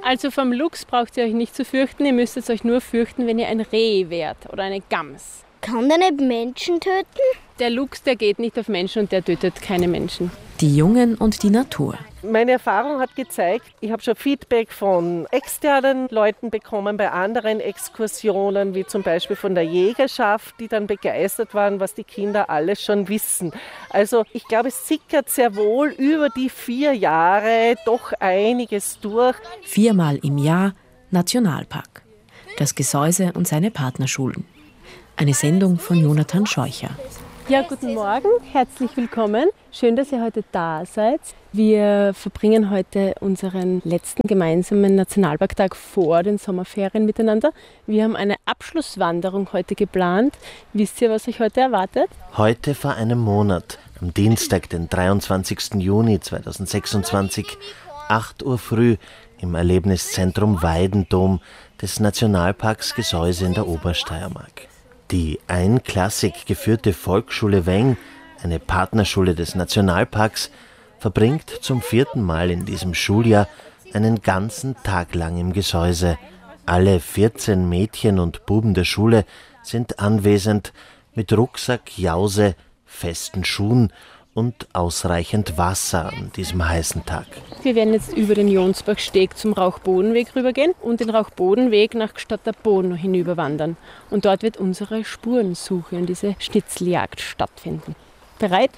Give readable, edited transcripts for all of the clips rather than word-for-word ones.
Also vom Luchs braucht ihr euch nicht zu fürchten, ihr müsst es euch nur fürchten, wenn ihr ein Reh wärt oder eine Gams. Kann der nicht Menschen töten? Der Luchs, der geht nicht auf Menschen und der tötet keine Menschen. Die Jungen und die Natur. Meine Erfahrung hat gezeigt, ich habe schon Feedback von externen Leuten bekommen bei anderen Exkursionen, wie zum Beispiel von der Jägerschaft, die dann begeistert waren, was die Kinder alles schon wissen. Also ich glaube, es sickert sehr wohl über die 4 Jahre doch einiges durch. 4-mal im Jahr Nationalpark. Das Gesäuse und seine Partnerschulen. Eine Sendung von Jonathan Scheucher. Ja, guten Morgen, herzlich willkommen. Schön, dass ihr heute da seid. Wir verbringen heute unseren letzten gemeinsamen Nationalparktag vor den Sommerferien miteinander. Wir haben eine Abschlusswanderung heute geplant. Wisst ihr, was euch heute erwartet? Heute vor einem Monat, am Dienstag, den 23. Juni 2026, 8 Uhr früh im Erlebniszentrum Weidendom des Nationalparks Gesäuse in der Obersteiermark. Die einklassig geführte Volksschule Weng, eine Partnerschule des Nationalparks, verbringt zum 4. Mal in diesem Schuljahr einen ganzen Tag lang im Gesäuse. Alle 14 Mädchen und Buben der Schule sind anwesend mit Rucksack, Jause, festen Schuhen und ausreichend Wasser an diesem heißen Tag. Wir werden jetzt über den Jonsbachsteg zum Rauchbodenweg rübergehen und den Rauchbodenweg nach Gstatter-Bodden hinüberwandern. Und dort wird unsere Spurensuche und diese Schnitzeljagd stattfinden. Bereit?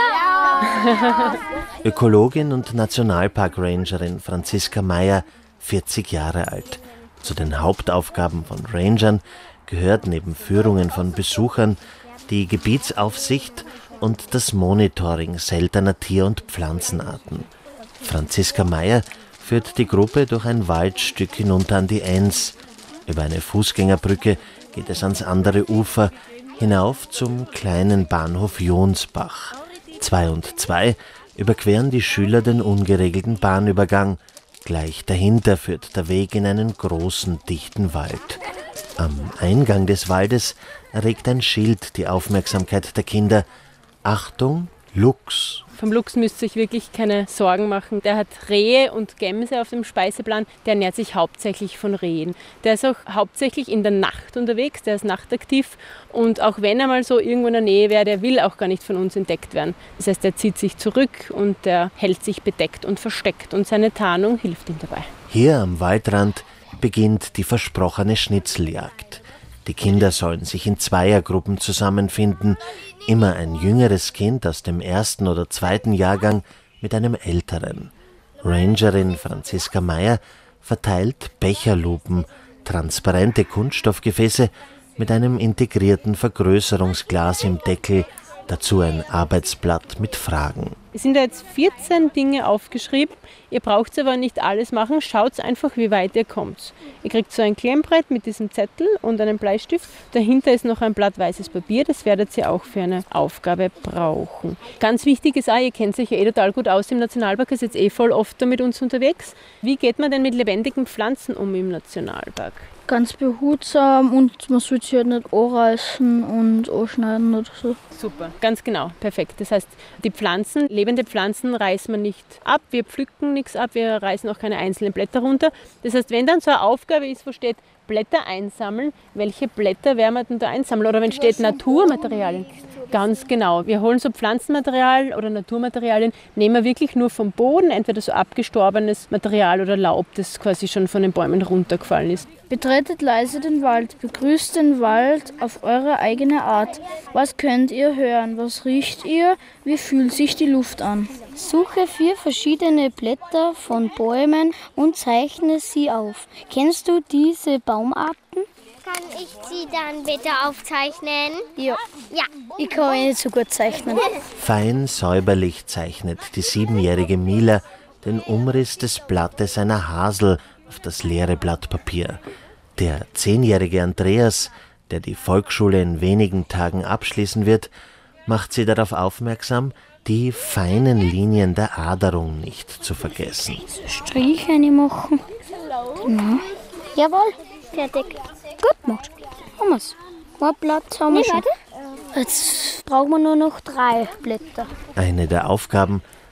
Ja! Ökologin und Nationalpark-Rangerin Franziska Meyer, 40 Jahre alt. Zu den Hauptaufgaben von Rangern gehört neben Führungen von Besuchern die Gebietsaufsicht und das Monitoring seltener Tier- und Pflanzenarten. Franziska Meyer führt die Gruppe durch ein Waldstück hinunter an die Enns. Über eine Fußgängerbrücke geht es ans andere Ufer, hinauf zum kleinen Bahnhof Jonsbach. 2 und 2 überqueren die Schüler den ungeregelten Bahnübergang. Gleich dahinter führt der Weg in einen großen, dichten Wald. Am Eingang des Waldes erregt ein Schild die Aufmerksamkeit der Kinder. Achtung, Luchs. Vom Luchs müsst ihr euch wirklich keine Sorgen machen. Der hat Rehe und Gämse auf dem Speiseplan. Der ernährt sich hauptsächlich von Rehen. Der ist auch hauptsächlich in der Nacht unterwegs. Der ist nachtaktiv. Und auch wenn er mal so irgendwo in der Nähe wäre, der will auch gar nicht von uns entdeckt werden. Das heißt, er zieht sich zurück und der hält sich bedeckt und versteckt. Und seine Tarnung hilft ihm dabei. Hier am Waldrand beginnt die versprochene Schnitzeljagd. Die Kinder sollen sich in Zweiergruppen zusammenfinden. Immer ein jüngeres Kind aus dem 1. oder 2. Jahrgang mit einem älteren. Rangerin Franziska Meyer verteilt Becherlupen, transparente Kunststoffgefäße mit einem integrierten Vergrößerungsglas im Deckel, dazu ein Arbeitsblatt mit Fragen. Es sind da jetzt 14 Dinge aufgeschrieben. Ihr braucht aber nicht alles machen. Schaut einfach, wie weit ihr kommt. Ihr kriegt so ein Klemmbrett mit diesem Zettel und einem Bleistift. Dahinter ist noch ein Blatt weißes Papier. Das werdet ihr auch für eine Aufgabe brauchen. Ganz wichtig ist auch, ihr kennt sich ja total gut aus im Nationalpark. Ihr seid voll oft da mit uns unterwegs. Wie geht man denn mit lebendigen Pflanzen um im Nationalpark? Ganz behutsam und man soll sie halt nicht anreißen und anschneiden oder so. Super, ganz genau, perfekt. Das heißt, die Pflanzen, lebende Pflanzen reißen wir nicht ab, wir pflücken nichts ab, wir reißen auch keine einzelnen Blätter runter. Das heißt, wenn dann so eine Aufgabe ist, wo steht Blätter einsammeln, welche Blätter werden wir denn da einsammeln? Oder wenn steht Naturmaterialien? Ganz genau. Wir holen so Pflanzenmaterial oder Naturmaterialien, nehmen wir wirklich nur vom Boden, entweder so abgestorbenes Material oder Laub, das quasi schon von den Bäumen runtergefallen ist. Betretet leise den Wald, begrüßt den Wald auf eure eigene Art. Was könnt ihr hören? Was riecht ihr? Wie fühlt sich die Luft an? Suche 4 verschiedene Blätter von Bäumen und zeichne sie auf. Kennst du diese Baumarten? Kann ich sie dann bitte aufzeichnen? Ja. Ja. Ich kann nicht so gut zeichnen. Fein säuberlich zeichnet die 7-jährige Mila den Umriss des Blattes einer Hasel auf das leere Blatt Papier. Der 10-jährige Andreas, der die Volksschule in wenigen Tagen abschließen wird, macht sie darauf aufmerksam, die feinen Linien der Aderung nicht zu vergessen. Striche machen. Genau. Jawohl, fertig. Gut gemacht. Haben wir's. Ein Blatt haben wir schon. Warte. Jetzt brauchen wir nur noch 3 Blätter. Eine der Aufgaben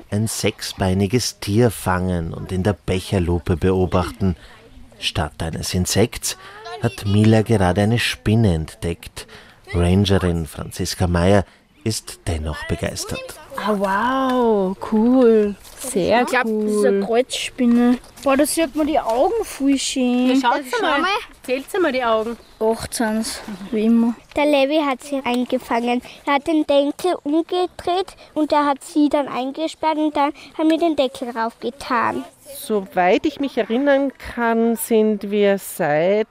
ein 6-beiniges Tier fangen und in der Becherlupe beobachten. Statt eines Insekts hat Mila gerade eine Spinne entdeckt. Rangerin Franziska Meyer ist dennoch begeistert. Ah, wow, cool. Sehr Ich glaube, das ist eine Kreuzspinne. Boah, da sieht man die Augen voll schön. Schaut mal. Zählt mal die Augen. 18, wie immer. Der Levi hat sie eingefangen. Er hat den Deckel umgedreht und er hat sie dann eingesperrt und dann haben wir den Deckel raufgetan. Soweit ich mich erinnern kann, sind wir seit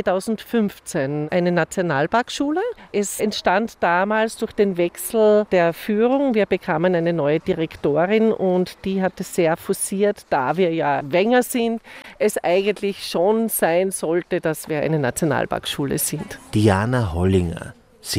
2015 eine Nationalparkschule. Es entstand damals durch den Wechsel der Führung. Wir bekamen eine neue Direktorin und die hat es sehr forciert, da wir ja Wenger sind, es eigentlich schon sein sollte, dass wir eine Nationalparkschule sind. Diana Hollinger,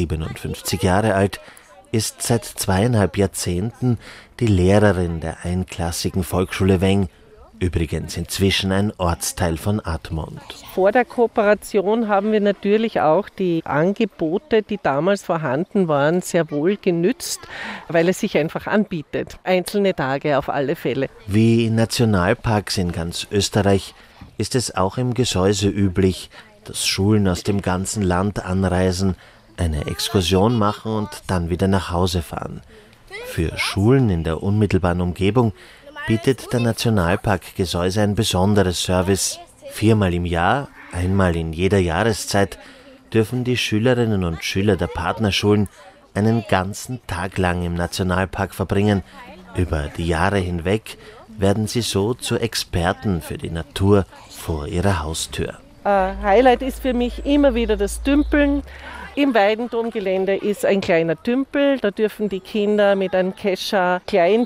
57 Jahre alt, ist seit 2,5 Jahrzehnten die Lehrerin der einklassigen Volksschule Weng. Übrigens inzwischen ein Ortsteil von Admont. Vor der Kooperation haben wir natürlich auch die Angebote, die damals vorhanden waren, sehr wohl genützt, weil es sich einfach anbietet. Einzelne Tage auf alle Fälle. Wie in Nationalparks in ganz Österreich ist es auch im Gesäuse üblich, dass Schulen aus dem ganzen Land anreisen, eine Exkursion machen und dann wieder nach Hause fahren. Für Schulen in der unmittelbaren Umgebung bietet der Nationalpark Gesäuse ein besonderes Service. 4-mal im Jahr, einmal in jeder Jahreszeit, dürfen die Schülerinnen und Schüler der Partnerschulen einen ganzen Tag lang im Nationalpark verbringen. Über die Jahre hinweg werden sie so zu Experten für die Natur vor ihrer Haustür. Highlight ist für mich immer wieder das Dümpeln. Im Weidendomgelände ist ein kleiner Tümpel, da dürfen die Kinder mit einem Kescher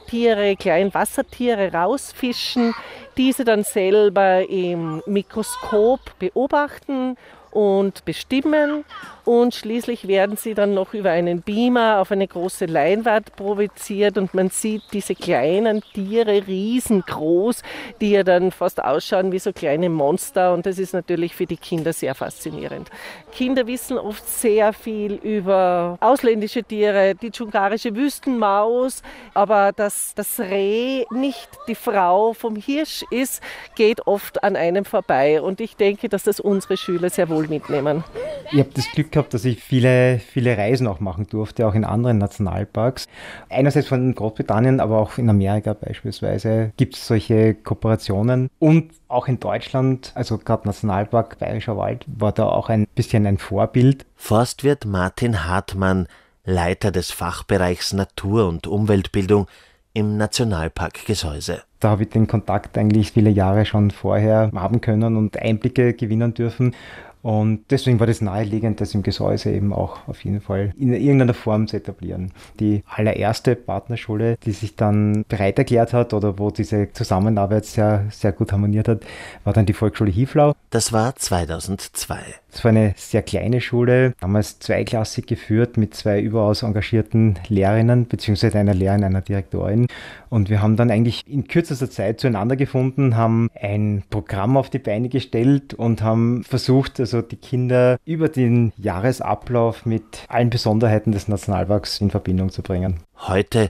Kleinwassertiere rausfischen, diese dann selber im Mikroskop beobachten und bestimmen und schließlich werden sie dann noch über einen Beamer auf eine große Leinwand projiziert und man sieht diese kleinen Tiere riesengroß, die ja dann fast ausschauen wie so kleine Monster und das ist natürlich für die Kinder sehr faszinierend. Kinder wissen oft sehr viel über ausländische Tiere, die dschungarische Wüstenmaus, aber dass das Reh nicht die Frau vom Hirsch ist, geht oft an einem vorbei und ich denke, dass das unsere Schüler sehr wohl mitnehmen. Ich habe das Glück gehabt, dass ich viele Reisen auch machen durfte, auch in anderen Nationalparks. Einerseits von Großbritannien, aber auch in Amerika beispielsweise gibt es solche Kooperationen. Und auch in Deutschland, also gerade Nationalpark Bayerischer Wald, war da auch ein bisschen ein Vorbild. Forstwirt Martin Hartmann, Leiter des Fachbereichs Natur- und Umweltbildung im Nationalpark Gesäuse. Da habe ich den Kontakt eigentlich viele Jahre schon vorher haben können und Einblicke gewinnen dürfen. Und deswegen war das naheliegend, das im Gesäuse eben auch auf jeden Fall in irgendeiner Form zu etablieren. Die allererste Partnerschule, die sich dann bereit erklärt hat oder wo diese Zusammenarbeit sehr, sehr gut harmoniert hat, war dann die Volksschule Hieflau. Das war 2002. Es war eine sehr kleine Schule, damals zweiklassig geführt mit 2 überaus engagierten Lehrerinnen, beziehungsweise einer Lehrerin, einer Direktorin. Und wir haben dann eigentlich in kürzester Zeit zueinander gefunden, haben ein Programm auf die Beine gestellt und haben versucht, also die Kinder über den Jahresablauf mit allen Besonderheiten des Nationalparks in Verbindung zu bringen. Heute,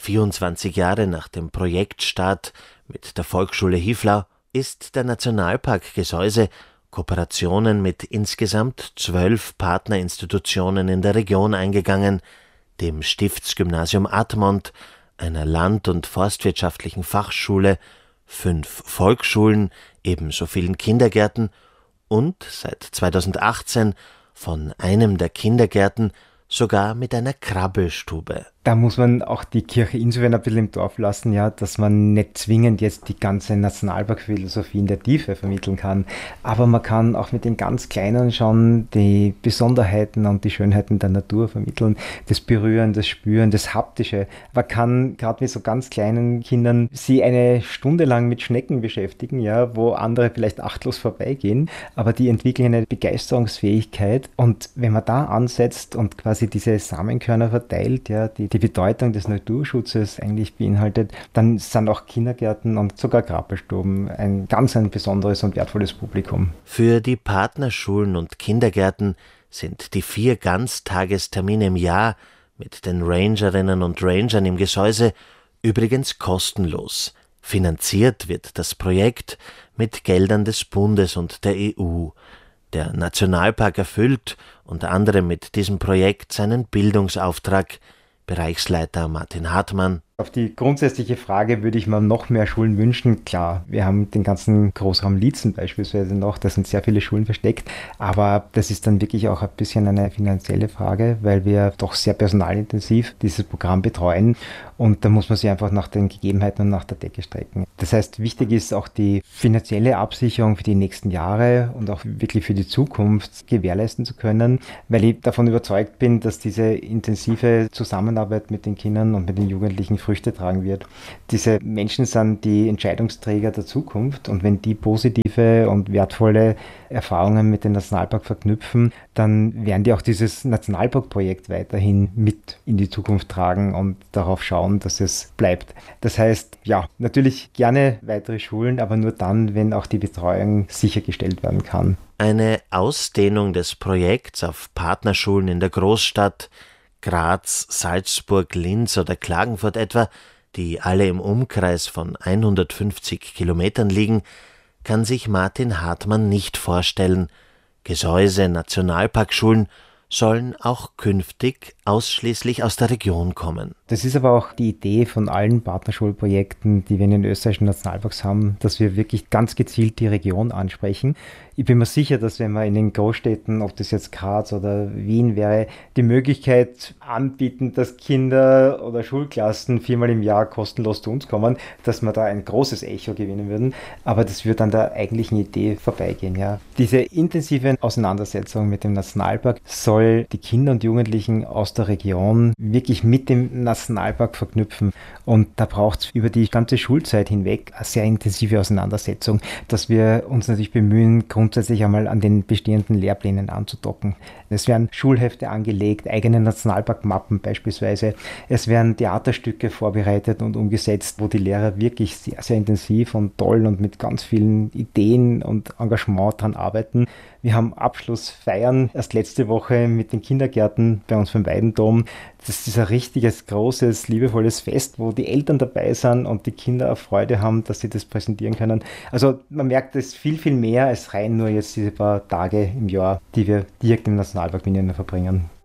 24 Jahre nach dem Projektstart mit der Volksschule Hieflau, ist der Nationalpark Gesäuse Kooperationen mit insgesamt 12 Partnerinstitutionen in der Region eingegangen, dem Stiftsgymnasium Admont, einer Land- und forstwirtschaftlichen Fachschule, 5 Volksschulen, ebenso vielen Kindergärten und seit 2018 von einem der Kindergärten sogar mit einer Krabbelstube. Da muss man auch die Kirche insofern ein bisschen im Dorf lassen, ja, dass man nicht zwingend jetzt die ganze Nationalparkphilosophie in der Tiefe vermitteln kann. Aber man kann auch mit den ganz Kleinen schon die Besonderheiten und die Schönheiten der Natur vermitteln. Das Berühren, das Spüren, das Haptische. Man kann gerade mit so ganz kleinen Kindern sie eine Stunde lang mit Schnecken beschäftigen, ja, wo andere vielleicht achtlos vorbeigehen. Aber die entwickeln eine Begeisterungsfähigkeit. Und wenn man da ansetzt und quasi diese Samenkörner verteilt, ja, die Bedeutung des Naturschutzes eigentlich beinhaltet, dann sind auch Kindergärten und sogar Krabbelstuben ein besonderes und wertvolles Publikum. Für die Partnerschulen und Kindergärten sind die 4 Ganztagestermine im Jahr mit den Rangerinnen und Rangern im Gesäuse Übrigens kostenlos. Finanziert wird das Projekt mit Geldern des Bundes und der EU. Der Nationalpark erfüllt unter anderem mit diesem Projekt seinen Bildungsauftrag. Bereichsleiter Martin Hartmann. Auf die grundsätzliche Frage würde ich mir noch mehr Schulen wünschen. Klar, wir haben den ganzen Großraum Liezen beispielsweise noch, da sind sehr viele Schulen versteckt, aber das ist dann wirklich auch ein bisschen eine finanzielle Frage, weil wir doch sehr personalintensiv dieses Programm betreuen und da muss man sich einfach nach den Gegebenheiten und nach der Decke strecken. Das heißt, wichtig ist auch die finanzielle Absicherung für die nächsten Jahre und auch wirklich für die Zukunft gewährleisten zu können, weil ich davon überzeugt bin, dass diese intensive Zusammenarbeit mit den Kindern und mit den Jugendlichen Früchte tragen wird. Diese Menschen sind die Entscheidungsträger der Zukunft und wenn die positive und wertvolle Erfahrungen mit dem Nationalpark verknüpfen, dann werden die auch dieses Nationalparkprojekt weiterhin mit in die Zukunft tragen und darauf schauen, dass es bleibt. Das heißt, ja, natürlich gerne weitere Schulen, aber nur dann, wenn auch die Betreuung sichergestellt werden kann. Eine Ausdehnung des Projekts auf Partnerschulen in der Großstadt Graz, Salzburg, Linz oder Klagenfurt etwa, die alle im Umkreis von 150 Kilometern liegen, kann sich Martin Hartmann nicht vorstellen. Gesäuse Nationalparkschulen sollen auch künftig ausschließlich aus der Region kommen. Das ist aber auch die Idee von allen Partnerschulprojekten, die wir in den österreichischen Nationalparks haben, dass wir wirklich ganz gezielt die Region ansprechen. Ich bin mir sicher, dass wenn wir in den Großstädten, ob das jetzt Graz oder Wien wäre, die Möglichkeit anbieten, dass Kinder oder Schulklassen 4-mal im Jahr kostenlos zu uns kommen, dass wir da ein großes Echo gewinnen würden. Aber das wird an der eigentlichen Idee vorbeigehen. Ja. Diese intensive Auseinandersetzung mit dem Nationalpark soll die Kinder und Jugendlichen aus der Region wirklich mit dem Nationalpark verknüpfen. Und da braucht es über die ganze Schulzeit hinweg eine sehr intensive Auseinandersetzung, dass wir uns natürlich bemühen, grundsätzlich einmal an den bestehenden Lehrplänen anzudocken. Es werden Schulhefte angelegt, eigene Nationalparkmappen beispielsweise. Es werden Theaterstücke vorbereitet und umgesetzt, wo die Lehrer wirklich sehr, sehr intensiv und toll und mit ganz vielen Ideen und Engagement dran arbeiten. Wir haben Abschlussfeiern erst letzte Woche mit den Kindergärten bei uns beim Weidendom. Das ist ein richtiges, großes, liebevolles Fest, wo die Eltern dabei sind und die Kinder auch Freude haben, dass sie das präsentieren können. Also man merkt, es ist viel, viel mehr als rein nur jetzt diese paar Tage im Jahr, die wir direkt im Nationalpark Wien verbringen.